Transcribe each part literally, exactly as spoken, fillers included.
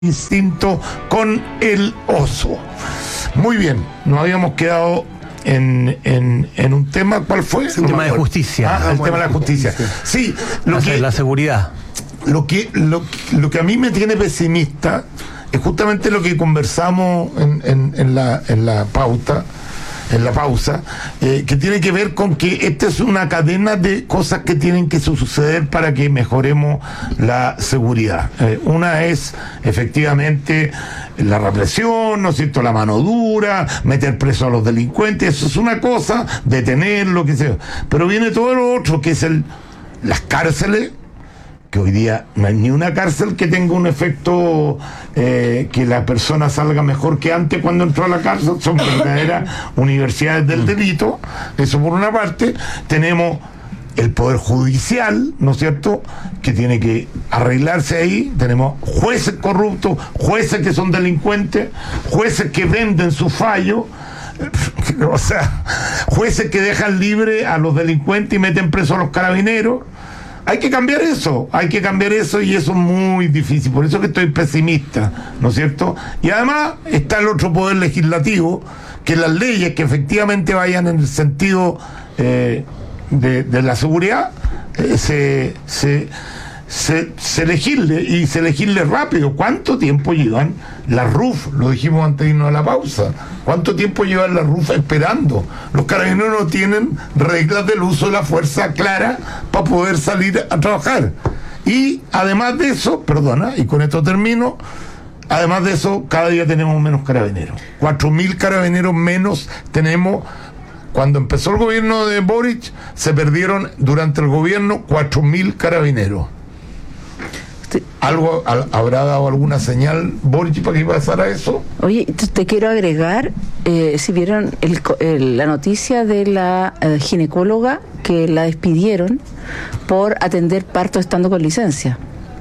instinto con el oso. Muy bien, nos habíamos quedado en, en, en un tema. ¿Cuál fue? El no tema de justicia. Ah, el tema de la justicia. Sí, lo la, que, la seguridad. Lo que, lo, lo que a mí me tiene pesimista es justamente lo que conversamos en, en, en, la, en la pauta. en la pausa, eh, que tiene que ver con que esta es una cadena de cosas que tienen que suceder para que mejoremos la seguridad. Eh, una es efectivamente la represión, ¿no es cierto?, la mano dura, meter preso a los delincuentes, eso es una cosa, detener lo que sea. Pero viene todo lo otro, que es el las cárceles, que hoy día no hay ni una cárcel que tenga un efecto eh, que la persona salga mejor que antes cuando entró a la cárcel. Son verdaderas universidades del delito. Eso por una parte. Tenemos el poder judicial, ¿no es cierto?, que tiene que arreglarse ahí. Tenemos jueces corruptos, jueces que son delincuentes, jueces que venden su fallo, o sea, jueces que dejan libre a los delincuentes y meten presos a los carabineros. Hay que cambiar eso, hay que cambiar eso y eso es muy difícil, por eso que estoy pesimista, ¿no es cierto? Y además está el otro poder legislativo, que las leyes que efectivamente vayan en el sentido eh, de, de la seguridad, eh, se, se, se, se legisle y se legisle rápido. ¿Cuánto tiempo llevan las R U F? Lo dijimos antes de irnos a la pausa. ¿Cuánto tiempo llevan las R U F esperando? Los carabineros no tienen reglas del uso de la fuerza clara para poder salir a trabajar. Y además de eso, perdona, y con esto termino, además de eso, cada día tenemos menos carabineros. Cuatro mil carabineros menos tenemos. Cuando empezó el gobierno de Boric, se perdieron durante el gobierno cuatro mil carabineros. ¿Algo habrá dado alguna señal Boric para que pasara eso? Oye, te quiero agregar, eh, si vieron el, el, la noticia de la eh, ginecóloga que la despidieron por atender parto estando con licencia.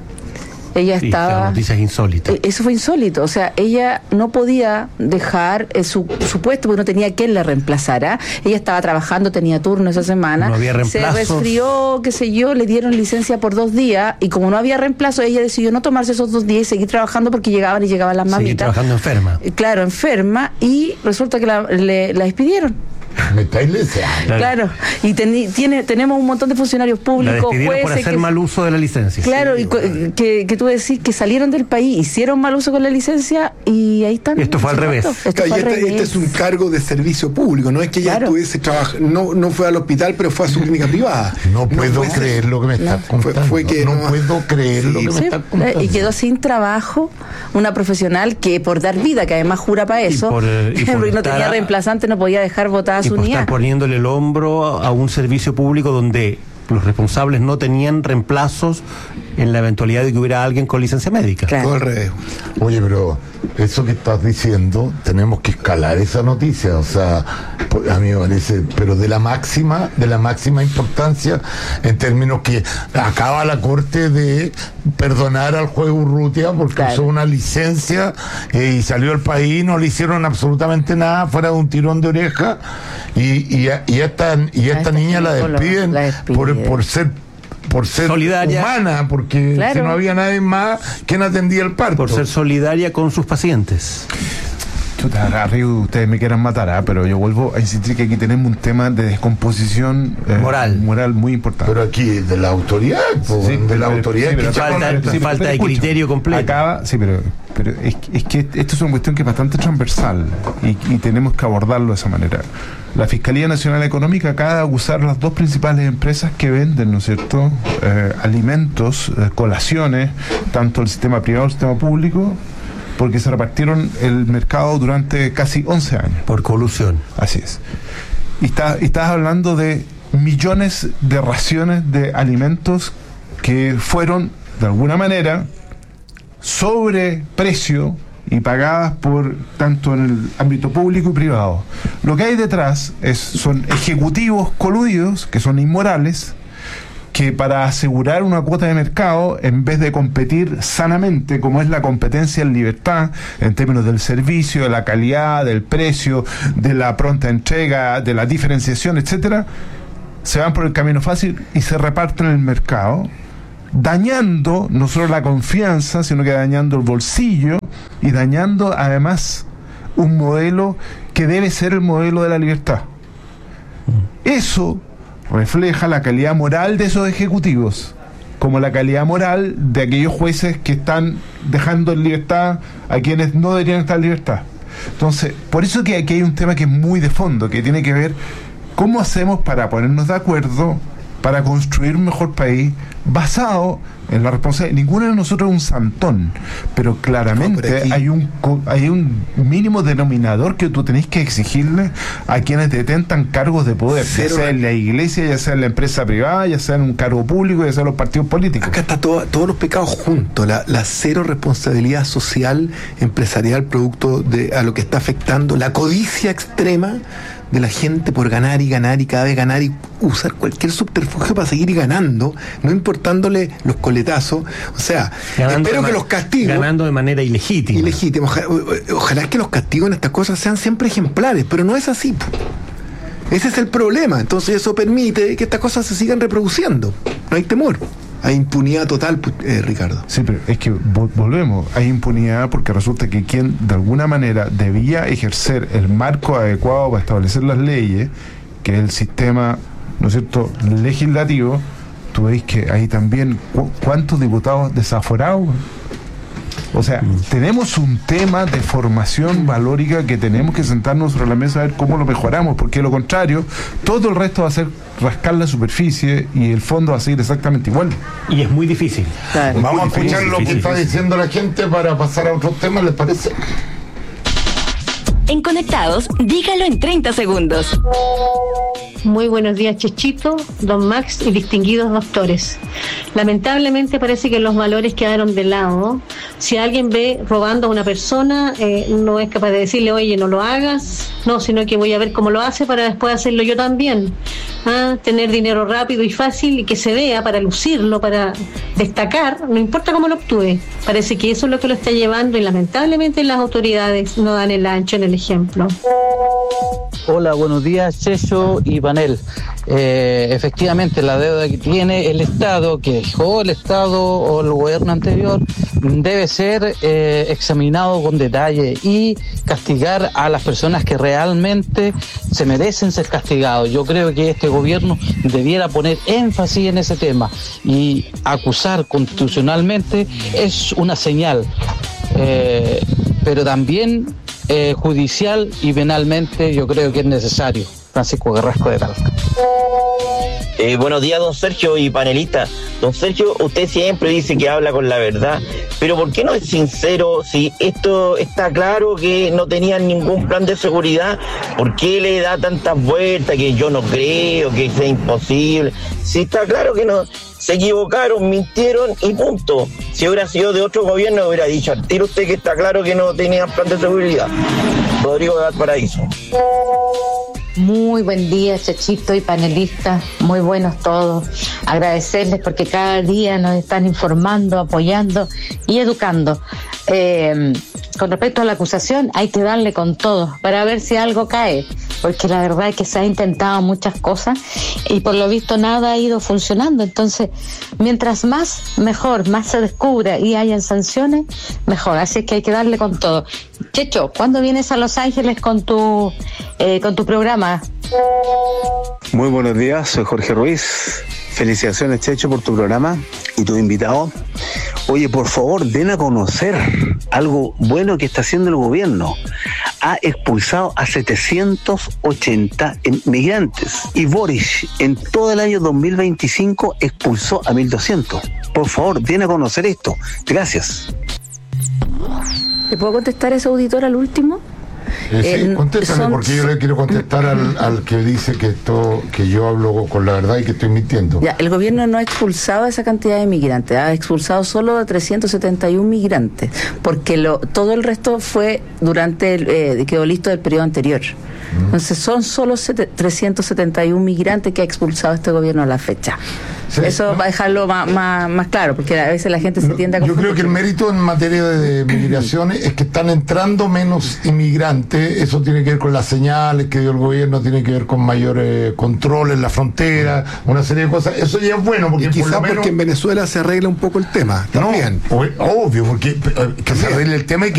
Ella sí, estaba... noticias insólitas. Eso fue insólito, o sea, ella no podía dejar eh, su, su puesto porque no tenía quien la reemplazara. Ella estaba trabajando, tenía turno esa semana. No había reemplazos. Se resfrió, qué sé yo, le dieron licencia por dos días y como no había reemplazo, ella decidió no tomarse esos dos días y seguir trabajando porque llegaban y llegaban las mamitas. Seguir trabajando enferma. Claro, enferma, y resulta que la, le, la despidieron. Me está deseando. Claro, y ten, tiene, tenemos un montón de funcionarios públicos, jueces por hacer que, mal uso de la licencia. Claro, sí, y bueno. que, que tú decís que salieron del país, hicieron mal uso con la licencia y ahí están. Esto fue al revés. Esto claro, fue al este, revés. Este es un cargo de servicio público, no es que ella claro. estuviese trabajando, no, no fue al hospital, pero fue a su clínica privada. No puedo no creer lo que me está contando. Fue, fue que no, no puedo creer sí, lo que sí, me está contando. Y quedó sin trabajo una profesional que por dar vida, que además jura para eso, y por, y por porque no tenía a, reemplazante, no podía dejar votada su unidad. El hombro a un servicio público donde los responsables no tenían reemplazos en la eventualidad de que hubiera alguien con licencia médica. Claro. Todo al revés. Oye, pero eso que estás diciendo, tenemos que escalar esa noticia, o sea, a mí me parece, pero de la máxima, de la máxima importancia, en términos que acaba la Corte de perdonar al juez Urrutia porque claro. usó una licencia eh, y salió al país, no le hicieron absolutamente nada fuera de un tirón de oreja, y, y, y esta, y esta, esta niña la despiden, la despiden. Por, por ser por ser solidaria, humana, porque claro. si no había nadie más quien atendía el parto. Por ser solidaria con sus pacientes. Chuta, arriba ustedes me quieran matar, ¿eh? Pero yo vuelvo a insistir que aquí tenemos un tema de descomposición eh, moral moral muy importante. Pero aquí de la autoridad, po, sí, de pero, la autoridad sí, que falta, sí, falta pero, de escucha, criterio completo. Acaba, sí, pero, pero es, es que esto es una cuestión que es bastante transversal y, y tenemos que abordarlo de esa manera. La Fiscalía Nacional Económica acaba de acusar a las dos principales empresas que venden, ¿no es cierto?, eh, alimentos, eh, colaciones, tanto el sistema privado como el sistema público, porque se repartieron el mercado durante casi once años. Por colusión. Así es. Y está, y estás hablando de millones de raciones de alimentos que fueron, de alguna manera, sobre precio y pagadas por tanto en el ámbito público y privado. Lo que hay detrás es, son ejecutivos coludidos, que son inmorales, que para asegurar una cuota de mercado, en vez de competir sanamente, como es la competencia en libertad, en términos del servicio, de la calidad, del precio, de la pronta entrega, de la diferenciación, etcétera, se van por el camino fácil y se reparten el mercado dañando no solo la confianza, sino que dañando el bolsillo y dañando además un modelo que debe ser el modelo de la libertad. Eso refleja la calidad moral de esos ejecutivos, como la calidad moral de aquellos jueces que están dejando en libertad a quienes no deberían estar en libertad. Entonces, por eso que aquí hay un tema que es muy de fondo, que tiene que ver cómo hacemos para ponernos de acuerdo para construir un mejor país basado en la responsabilidad. Ninguno de nosotros es un santón, pero claramente no, hay un hay un mínimo denominador que tú tenés que exigirle a quienes detentan cargos de poder, Cero. ya sea en la iglesia, ya sea en la empresa privada, ya sea en un cargo público, ya sea en los partidos políticos. Acá está todo, todos los pecados juntos, la, la cero responsabilidad social, empresarial, producto de a lo que está afectando, la codicia extrema de la gente por ganar y ganar y cada vez ganar y usar cualquier subterfugio para seguir ganando, no importándole los coletazos. O sea, ganando espero que los castigos... Ganando de manera ilegítima. Ilegítima. Ojalá, ojalá que los castigos en estas cosas sean siempre ejemplares, pero no es así. Ese es el problema. Entonces eso permite que estas cosas se sigan reproduciendo. No hay temor. Hay impunidad total, eh, Ricardo. Sí, pero es que volvemos, hay impunidad porque resulta que quien de alguna manera debía ejercer el marco adecuado para establecer las leyes, que es el sistema, ¿no es cierto?, legislativo, tú veis que hay también cu- cuántos diputados desaforados. O sea, mm. tenemos un tema de formación valórica que tenemos que sentarnos sobre la mesa a ver cómo lo mejoramos, porque de lo contrario, todo el resto va a ser rascar la superficie y el fondo va a seguir exactamente igual. Y es muy difícil. Claro. Vamos a escuchar lo que está diciendo la gente para pasar a otros temas, ¿les parece? En Conectados, dígalo en treinta segundos. Muy buenos días, Chechito, don Max y distinguidos doctores. Lamentablemente parece que los valores quedaron de lado. Si alguien ve robando a una persona, eh, no es capaz de decirle, oye, no lo hagas, no, sino que voy a ver cómo lo hace para después hacerlo yo también. ¿Ah? Tener dinero rápido y fácil y que se vea para lucirlo, para destacar, no importa cómo lo obtuve. Parece que eso es lo que lo está llevando y lamentablemente las autoridades no dan el ancho en el ejemplo. Hola, buenos días, Checho y panel. Eh, efectivamente, la deuda que tiene el Estado, que dejó el Estado o el gobierno anterior, debe ser eh, examinado con detalle y castigar a las personas que realmente se merecen ser castigados. Yo creo que este gobierno debiera poner énfasis en ese tema y acusar constitucionalmente es una señal, eh, pero también eh, judicial y penalmente yo creo que es necesario. Francisco Carrasco de Talca. Eh, buenos días, don Sergio y panelista. Don Sergio, usted siempre dice que habla con la verdad, pero ¿por qué no es sincero si esto está claro que no tenían ningún plan de seguridad? ¿Por qué le da tantas vueltas que yo no creo, que sea imposible? Si está claro que no, se equivocaron, mintieron y punto. Si hubiera sido de otro gobierno hubiera dicho al tiro usted que está claro que no tenían plan de seguridad. Rodrigo de Valparaíso. Muy buen día, Chechito y panelistas, muy buenos todos. Agradecerles porque cada día nos están informando, apoyando y educando. Eh, con respecto a la acusación, hay que darle con todo para ver si algo cae, porque la verdad es que se ha intentado muchas cosas y por lo visto nada ha ido funcionando. Entonces, mientras más, mejor, más se descubra y hayan sanciones, mejor. Así que hay que darle con todo. Checho, ¿cuándo vienes a Los Ángeles con tu eh, con tu programa? Muy buenos días, soy Jorge Ruiz. Felicitaciones, Checho, por tu programa y tu invitado. Oye, por favor, den a conocer algo bueno que está haciendo el gobierno. Ha expulsado a setecientos ochenta migrantes y Boris en todo el año dos mil veinticinco expulsó a mil doscientos. Por favor, den a conocer esto. Gracias. ¿Le puedo contestar a ese auditor al último? Eh, sí, eh, contéstame, son... porque yo le quiero contestar al, al que dice que esto, que yo hablo con la verdad y que estoy mintiendo. Ya, el gobierno no ha expulsado a esa cantidad de migrantes, ha expulsado solo a trescientos setenta y uno migrantes, porque lo, todo el resto fue durante el, eh, quedó listo del periodo anterior. Mm. Entonces son solo trescientos setenta y uno migrantes que ha expulsado este gobierno a la fecha. Sí, Eso no. va a dejarlo más, más, más claro, porque a veces la gente se No, tiende a yo confundir. creo que el mérito en materia de migraciones es que están entrando menos inmigrantes. Eso tiene que ver con las señales que dio el gobierno, tiene que ver con mayores controles en la frontera, una serie de cosas. Eso ya es bueno, porque Y quizás por lo menos, porque en Venezuela se arregla un poco el tema también. no, obvio, porque eh, que se arregle el tema y que